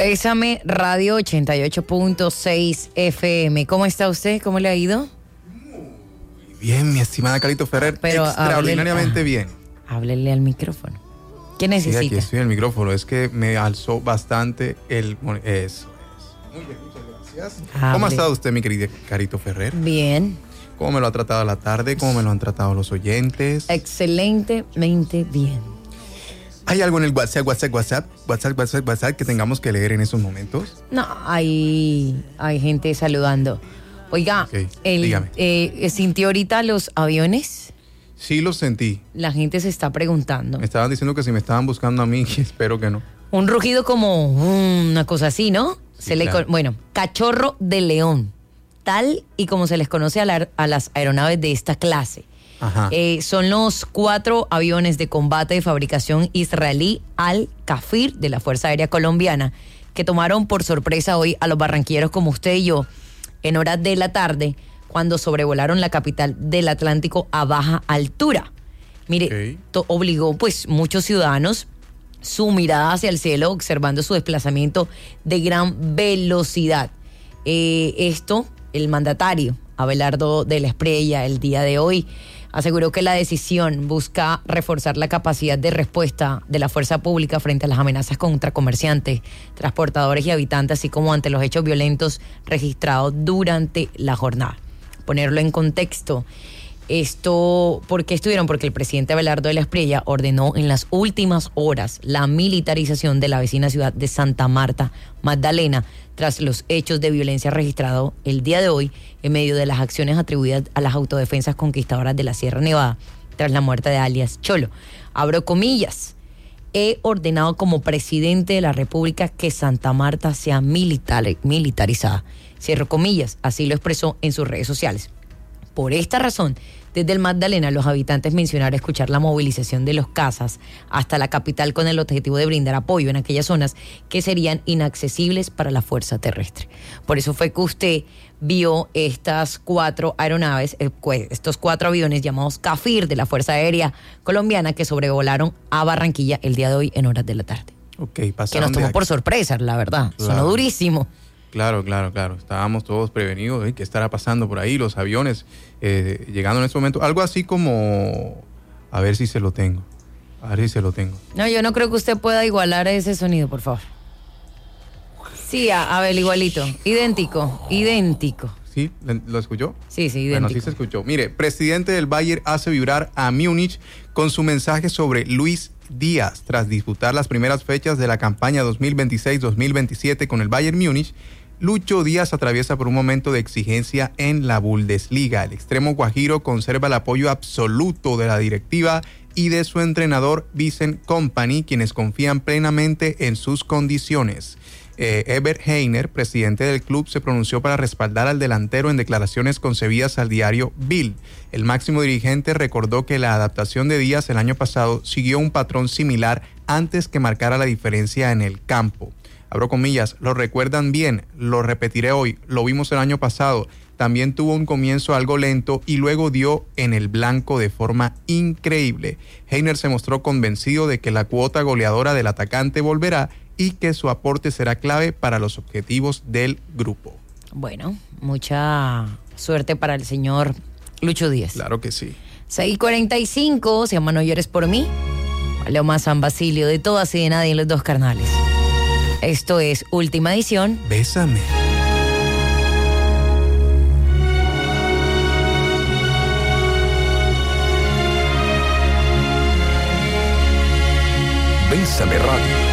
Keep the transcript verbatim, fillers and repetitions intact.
Bésame Radio ochenta y ocho punto seis F M. ¿Cómo está usted? ¿Cómo le ha ido? Bien, mi estimada Carito Ferrer, Pero extraordinariamente háblele, bien. Háblele al micrófono. ¿Qué necesita? Sí, aquí estoy en el micrófono. Es que me alzó bastante el... Eso es. Muy bien, muchas gracias. Hable. ¿Cómo ha estado usted, mi querida Carito Ferrer? Bien. ¿Cómo me lo ha tratado la tarde? ¿Cómo me lo han tratado los oyentes? Excelentemente bien. ¿Hay algo en el WhatsApp, WhatsApp, WhatsApp, WhatsApp, WhatsApp, WhatsApp que tengamos que leer en esos momentos? No, hay, hay gente saludando. Oiga, Okay, el, dígame. Eh, ¿sintió ahorita los aviones? Sí, lo sentí. La gente se está preguntando. Me estaban diciendo que si me estaban buscando a mí, espero que no. Un rugido como una cosa así, ¿no? Sí, se le claro. Bueno, cachorro de león, tal y como se les conoce a, la, a las aeronaves de esta clase. Ajá. Eh, son los cuatro aviones de combate de fabricación israelí Al-Kafir de la Fuerza Aérea Colombiana que tomaron por sorpresa hoy a los barranquilleros como usted y yo en horas de la tarde cuando sobrevolaron la capital del Atlántico a baja altura. Mire, Okay. to- obligó pues muchos ciudadanos su mirada hacia el cielo observando su desplazamiento de gran velocidad. Eh, esto, el mandatario Abelardo de la Espriella el día de hoy aseguró que la decisión busca reforzar la capacidad de respuesta de la fuerza pública frente a las amenazas contra comerciantes, transportadores y habitantes, así como ante los hechos violentos registrados durante la jornada. Ponerlo en contexto, esto, ¿por qué estuvieron? Porque el presidente Abelardo de la Espriella ordenó en las últimas horas la militarización de la vecina ciudad de Santa Marta, Magdalena, tras los hechos de violencia registrados el día de hoy en medio de las acciones atribuidas a las autodefensas conquistadoras de la Sierra Nevada tras la muerte de alias Cholo. Abro comillas, he ordenado como presidente de la República que Santa Marta sea militar, militarizada. Cierro comillas, así lo expresó en sus redes sociales. Por esta razón, desde el Magdalena, los habitantes mencionaron escuchar la movilización de los cazas hasta la capital con el objetivo de brindar apoyo en aquellas zonas que serían inaccesibles para la fuerza terrestre. Por eso fue que usted vio estas cuatro aeronaves, eh, estos cuatro aviones llamados Kafir de la Fuerza Aérea Colombiana que sobrevolaron a Barranquilla el día de hoy en horas de la tarde. Ok, Que pasaron nos tomó de por aquí. sorpresa, la verdad. Claro. Sonó durísimo. Claro, claro, claro. Estábamos todos prevenidos. ¿eh? ¿Qué estará pasando por ahí? Los aviones eh, llegando en este momento. Algo así como... A ver si se lo tengo. A ver si se lo tengo. No, yo no creo que usted pueda igualar ese sonido, por favor. Sí, a, a ver, igualito. Idéntico, idéntico. ¿Sí? ¿Lo escuchó? Sí, sí, Bueno, idéntico. sí se escuchó. Mire, presidente del Bayern hace vibrar a Múnich con su mensaje sobre Luis Díaz. Tras disputar las primeras fechas de la campaña dos mil veintiséis dos mil veintisiete con el Bayern Múnich, Lucho Díaz atraviesa por un momento de exigencia en la Bundesliga. El extremo guajiro conserva el apoyo absoluto de la directiva y de su entrenador Vincent Kompany, quienes confían plenamente en sus condiciones. Eh, Herbert Heiner, presidente del club, se pronunció para respaldar al delantero en declaraciones concebidas al diario Bild. El máximo dirigente recordó que la adaptación de Díaz el año pasado siguió un patrón similar antes que marcara la diferencia en el campo. Abro comillas, lo recuerdan bien, lo repetiré hoy, lo vimos el año pasado, también tuvo un comienzo algo lento y luego dio en el blanco de forma increíble. Heiner se mostró convencido de que la cuota goleadora del atacante volverá y que su aporte será clave para los objetivos del grupo. Bueno, mucha suerte para el señor Lucho Díaz. Claro que sí. seis cuarenta y cinco, se llama No llores por mí. Leo más San Basilio, de todas y de nadie en los dos carnales. Esto es Última Edición. Bésame. Bésame Radio.